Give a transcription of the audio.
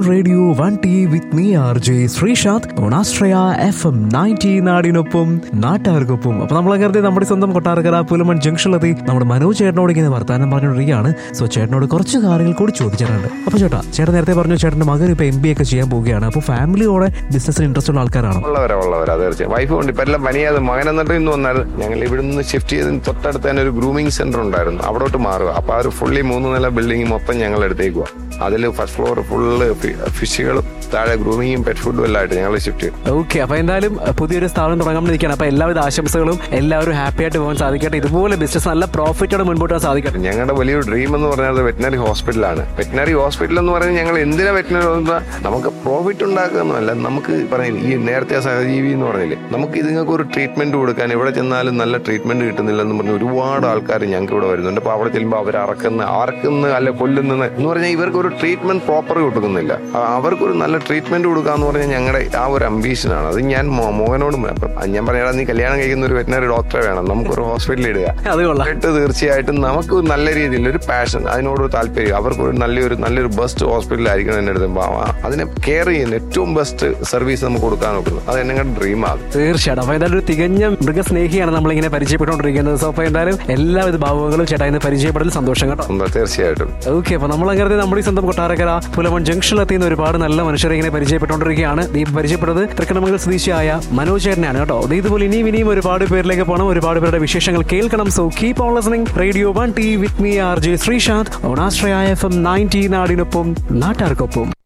Radio 1T with me RJ Sreesanth on Astraya FM 90 നാടിനൊപ്പം നാട്ടുകാർക്കൊപ്പം. അപ്പൊ നമ്മളെ നമ്മുടെ സ്വന്തം കൊട്ടാരക്കര പുലമൺ ജംഗ്ഷനിലെത്തി നമ്മുടെ മനോജ് ചേട്ടനോട് ഇങ്ങനെ വർത്താനം പറഞ്ഞുകൊണ്ടിരിക്കുകയാണ്. സോ ചേട്ടനോട് കുറച്ച് കാര്യങ്ങൾ കൂടി ചോദിച്ചിട്ടുണ്ട്. അപ്പൊ ചേട്ടൻ നേരത്തെ പറഞ്ഞു ചേട്ടന്റെ മകൻ ഇപ്പൊ MBA ഒക്കെ ചെയ്യാൻ പോവുകയാണ്. അപ്പൊ ഫാമിലിയോടെ ബിസിനസ്സിന് ഇൻട്രസ്റ്റ് ഉള്ള ആൾക്കാരാണ്? ഉള്ളവരാ തീർച്ചയായും. വൈഫ് കൊണ്ട് ഇപ്പൊ എല്ലാം പനിയാതെ മകൻ എന്നിട്ട് ഇന്ന് വന്നായിരുന്നു. ഞങ്ങൾ ഇവിടുന്ന് ഷിഫ്റ്റ് ചെയ്ത് തൊട്ടടുത്ത് തന്നെ ഒരു ഗ്രൂമിംഗ് സെന്റർ ഉണ്ടായിരുന്നു, അവിടോട്ട് മാറുക. അപ്പൊ ആ ഒരു ഫുള്ളി 3 നില ബിൽഡിംഗ് മൊത്തം ഞങ്ങൾ എടുത്തേക്കുക. അതിൽ ഫസ്റ്റ് ഫ്ലോർ ഫുള്ള് ഫിഷുകളും താഴെ ഗ്രൂമിങ്ങും പെറ്റ് ഫുഡും എല്ലാം ആയിട്ട് ഞങ്ങൾ ഷിഫ്റ്റ് ചെയ്യും. ഓക്കെ, അപ്പൊ എന്തായാലും പുതിയൊരു സ്ഥാപനം തുടങ്ങാൻ നിൽക്കുകയാണ്. അപ്പൊ എല്ലാവിധ ആശംസകളും, എല്ലാവരും ഹാപ്പി ആയിട്ട് പോകാൻ സാധിക്കട്ടെ. ഇതുപോലെ ബിസിനസ് നല്ല പ്രോഫിറ്റോടെ മുൻപോട്ട് പോകാൻ സാധിക്കട്ടെ. ഞങ്ങളുടെ വലിയൊരു ഡ്രീം എന്ന് പറഞ്ഞാൽ വെറ്റിനറി ഹോസ്പിറ്റലാണ്. വെറ്റിനറി ഹോസ്പിറ്റൽ എന്ന് പറഞ്ഞാൽ ഞങ്ങൾ എന്തിനാ വെറ്റിനറി നമുക്ക് പ്രോഫിറ്റ് ഉണ്ടാക്കുന്നതല്ല, നമുക്ക് പറഞ്ഞില്ല ഈ നേരത്തെ സഹജീവി എന്ന് പറഞ്ഞില്ലേ, നമുക്ക് ഇതുങ്ങൾക്ക് ഒരു ട്രീറ്റ്മെന്റ് കൊടുക്കാൻ ഇവിടെ ചെന്നാലും നല്ല ട്രീറ്റ്മെന്റ് കിട്ടുന്നില്ലെന്ന് പറഞ്ഞ് ഒരുപാട് ആൾക്കാർ ഞങ്ങൾക്ക് ഇവിടെ വരുന്നുണ്ട്. അപ്പൊ അവിടെ ചെല്ലുമ്പോൾ അവർ അറക്കുന്ന അല്ല കൊല്ലുന്ന എന്ന് പറഞ്ഞാൽ ഇവർക്ക് ഒരു ട്രീറ്റ്മെന്റ് പ്രോപ്പർ കൊടുക്കുന്നില്ല. അവർക്കൊരു നല്ല ട്രീറ്റ്മെന്റ് കൊടുക്കാന്ന് പറഞ്ഞാൽ ഞങ്ങളുടെ ആ ഒരു അംബീഷനാണ്. അത് ഞാൻ മോഹനോട് ഞാൻ പറയാം, നീ കല്യാണം കഴിക്കുന്ന ഒരു വെറ്റിനറി ഡോക്ടറെ വേണം, നമുക്കൊരു ഹോസ്പിറ്റലിൽ ഇടുക. തീർച്ചയായിട്ടും നമുക്ക് നല്ല രീതിയിൽ ഒരു പാഷൻ, അതിനോടൊരു താല്പര്യം, അവർക്കൊരു നല്ലൊരു ബെസ്റ്റ് ഹോസ്പിറ്റലായിരിക്കണം എന്നെ എടുത്തുമ്പോൾ അതിനെ കെയർ ചെയ്യുന്ന ഏറ്റവും ബെസ്റ്റ് സർവീസ് നമുക്ക് കൊടുക്കാൻ നോക്കുന്നത്. അത് ഞങ്ങളുടെ ഡ്രീമാണ്. തീർച്ചയായിട്ടും. അപ്പൊ എന്തായാലും ഒരു തികഞ്ഞ മൃഗസ്നേഹിയാണ് നമ്മളിങ്ങനെ പരിചയപ്പെട്ടുകൊണ്ടിരിക്കുന്നത്. സോ അപ്പൊ എന്തായാലും എല്ലാവിധ ഭാവങ്ങളും ചേട്ടാ ഇന്ന് പരിചയപ്പെടൽ സന്തോഷം കേട്ടോ. തീർച്ചയായിട്ടും. ഓക്കെ, അപ്പൊ നമ്മളങ്ങനെ നമ്മുടെ സ്വന്തം കൊട്ടാരക്കര പുലമൺ ജംഗ്ഷനിലെത്തിയുന്ന ഒരുപാട് നല്ല മനുഷ്യരെ ഇങ്ങനെ പരിചയപ്പെട്ടുകൊണ്ടിരിക്കുകയാണ്. നീ പരിചയപ്പെട്ടത് തൃക്കണ്ണമംഗൽ സ്വദേശിയായ മനോജ് ചേട്ടനാണ് കേട്ടോ. ഇതുപോലെ ഇനിയും ഒരുപാട് പേരിലേക്ക് പോകണം, ഒരുപാട് പേരുടെ വിശേഷങ്ങൾ കേൾക്കണം. So keep on listening radio 1T with me RJ Sreesanth on Astraya FM 90 നാടിനൊപ്പം നാട്ടുകാർക്കൊപ്പം.